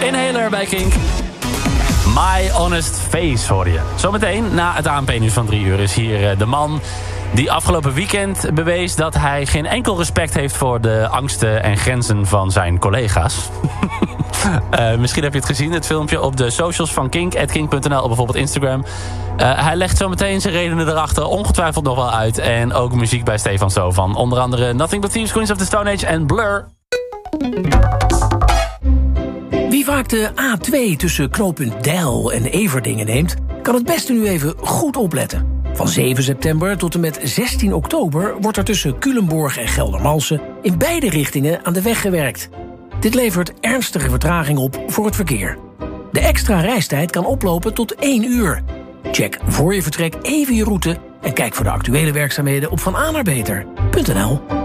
Inhaler bij Kink. My Honest Face hoor je. Zometeen, na het ANP-nieuws van 3 uur, is hier de man die afgelopen weekend bewees dat hij geen enkel respect heeft voor de angsten en grenzen van zijn collega's. Misschien heb je het gezien, het filmpje op de socials van Kink, @kink.nl, op bijvoorbeeld Instagram. Hij legt zo meteen zijn redenen erachter ongetwijfeld nog wel uit. En ook muziek bij Stefan So van onder andere Nothing But Thieves, Queens of the Stone Age en Blur. Wie vaak de A2 tussen knooppunt Deil en Everdingen neemt, kan het beste nu even goed opletten. Van 7 september tot en met 16 oktober wordt er tussen Culemborg en Geldermalsen in beide richtingen aan de weg gewerkt. Dit levert ernstige vertraging op voor het verkeer. De extra reistijd kan oplopen tot 1 uur. Check voor je vertrek even je route en kijk voor de actuele werkzaamheden op vananaarbeter.nl.